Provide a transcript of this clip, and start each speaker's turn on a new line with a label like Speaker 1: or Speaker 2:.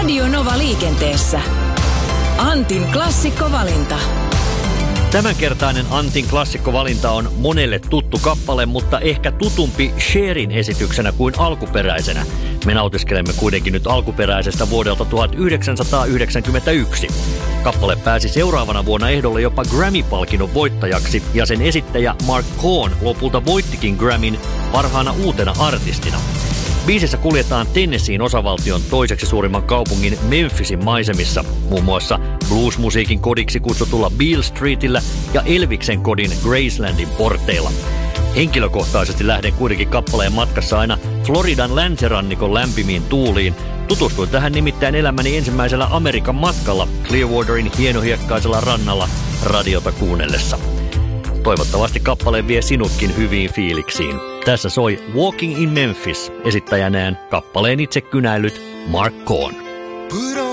Speaker 1: Radio Nova liikenteessä. Antin klassikkovalinta.
Speaker 2: Tämänkertainen Antin klassikkovalinta on monelle tuttu kappale, mutta ehkä tutumpi Sherin esityksenä kuin alkuperäisenä. Me nautiskelemme kuitenkin nyt alkuperäisestä vuodelta 1991. Kappale pääsi seuraavana vuonna ehdolle jopa Grammy-palkinnon voittajaksi, ja sen esittäjä Mark Cohn lopulta voittikin Grammyn parhaana uutena artistina. Biisissä kuljetaan Tennesseein osavaltion toiseksi suurimman kaupungin Memphisin maisemissa, muun muassa bluesmusiikin kodiksi kutsutulla Beale Streetillä ja Elviksen kodin Gracelandin porteilla. Henkilökohtaisesti lähden kuitenkin kappaleen matkassa aina Floridan länsirannikon lämpimiin tuuliin. Tutustuin tähän nimittäin elämäni ensimmäisellä Amerikan matkalla Clearwaterin hienohiekkaisella rannalla radiota kuunnellessa. Toivottavasti kappale vie sinutkin hyviin fiiliksiin. Tässä soi Walking in Memphis, esittäjänään kappaleen itse kynäillyt Mark Cohn.